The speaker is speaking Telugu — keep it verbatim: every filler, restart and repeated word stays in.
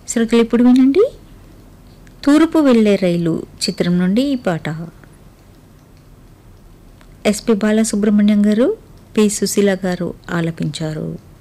శ్రోతలు ఇప్పుడు వినండి తూర్పు వెళ్ళే రైలు చిత్రం నుండి ఈ పాట. ఎస్పి బాలసుబ్రహ్మణ్యం గారు, పి సుశీల గారు ఆలపించారు.